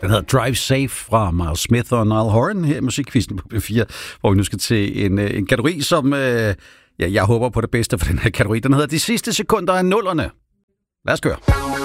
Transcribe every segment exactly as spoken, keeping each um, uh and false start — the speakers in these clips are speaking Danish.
Den hedder Drive Safe fra Miles Smith og Niall Horan her i Musikquizzen på P fire, hvor vi nu skal til en, en kategori, som øh, ja, jeg håber på det bedste for den her kategori. Den hedder De sidste sekunder af nullerne. Lad os køre.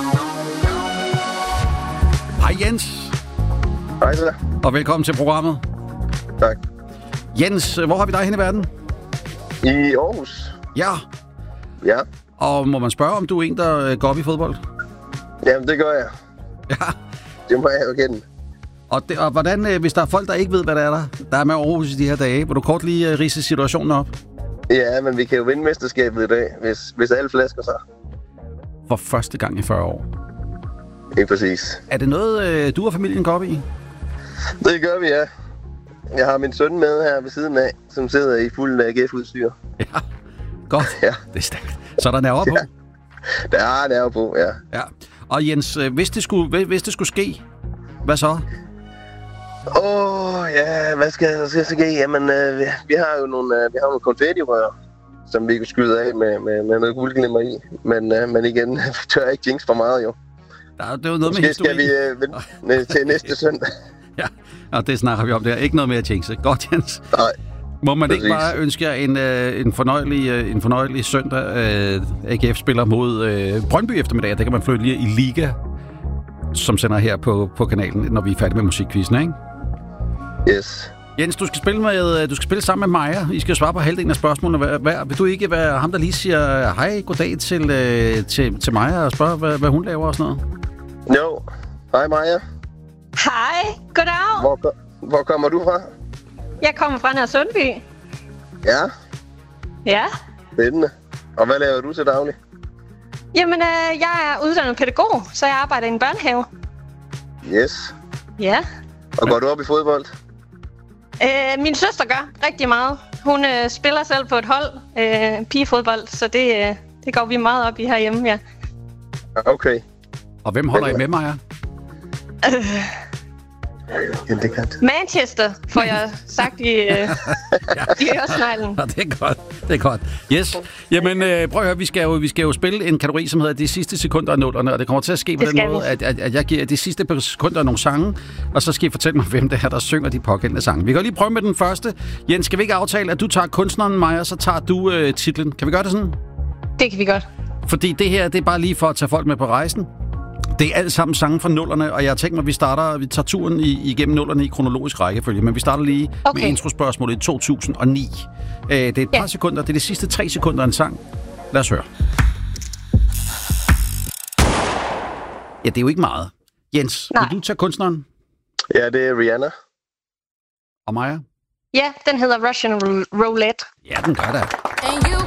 Hej Jens. Hej så. Og velkommen til programmet. Tak. Jens, hvor har vi dig hen i verden? I Aarhus. Ja. Ja. Og må man spørge, om du er en, der går op i fodbold? Jamen, det gør jeg. Ja. Det må jeg jo kende. Og, det, og hvordan, hvis der er folk, der ikke ved, hvad der er der, der er med Aarhus i de her dage, vil du kort lige uh, ridse situationen op? Ja, men vi kan jo vinde mesterskabet i dag, hvis, hvis alle flasker sig. For første gang i fyrre år. Ikke præcis. Er det noget, uh, du og familien går op i? Det gør vi, ja. Jeg har min søn med her ved siden af, som sidder i fuld A G F-udstyr. Ja, godt. Ja. Det er stærkt. Så er der nerver på? Ja. Der er nerver på, ja. Ja. Og Jens, hvis det skulle, hvis det skulle ske, hvad så? Åh, oh, ja, hvad skal der skal ske? Jamen, øh, vi, vi har jo nogle, øh, vi har nogle konfettirør, som vi kan skyde af med, med, med noget guldglimmer i. Men, øh, men igen, vi tør ikke jinx for meget, jo. Der er, det er jo noget Måske med historien. skal vi øh, vende til næste søndag. Ja, og det snakker vi om der. Ikke noget mere at jinxe. Godt, Jens. Nej. Må man Præcis. ikke bare ønske jer en, øh, en, fornøjelig, øh, en fornøjelig søndag? Øh, A G F spiller mod øh, Brøndby eftermiddag. Det kan man følge i Liga, som sender her på, på kanalen, når vi er færdige med musikquizzen, ikke? Yes. Jens, du skal spille med, du skal spille sammen med Maja. I skal svare på halvdelen af spørgsmålene hver. hver. Vil du ikke være ham, der lige siger hej, goddag til, øh, til, til Maja og spørge, hvad, hvad hun laver og sådan noget? Jo. Hej Maja. Hej, goddag. Hvor, hvor kommer du fra? Jeg kommer fra Nørre Sundby. Ja. Ja. Spændende. Og hvad laver du til daglig? Jamen, øh, jeg er uddannet pædagog, så jeg arbejder i en børnehave. Yes. Ja. Og går du op i fodbold? Øh, min søster gør rigtig meget. Hun øh, spiller selv på et hold, øh, pigefodbold, så det, øh, det går vi meget op i herhjemme, ja. Okay. Og hvem holder I med, Maja? Øh, Ja, det kan. Manchester, får jeg sagt i, øh, i øresneglen. Ja, det er godt. Det er godt. Yes. Jamen, øh, prøv at høre, vi skal, jo, vi skal jo spille en kategori, som hedder De sidste sekunder af nullerne, og det kommer til at ske på Det den måde, at, at, at jeg giver de sidste par sekunder nogle sange, og så skal I fortælle mig, hvem det er, der synger de pågældende sange. Vi kan lige prøve med den første. Jens, skal vi ikke aftale, at du tager kunstneren, Maja, så tager du øh, titlen? Kan vi gøre det sådan? Det kan vi godt. Fordi det her, det er bare lige for at tage folk med på rejsen. Det er alt sammen sange fra nullerne, og jeg har tænkt mig, at vi starter, vi tager turen i, igennem nullerne i kronologisk rækkefølge, men vi starter lige okay. med introspørgsmålet i to tusind og ni. Øh, det er et par ja. sekunder, det er de sidste tre sekunder af en sang. Lad os høre. Ja, det er jo ikke meget. Jens, Nej. vil du tage kunstneren? Ja, det er Rihanna. Og Maja? Ja, den hedder Russian Roulette. Ja, den gør det. And you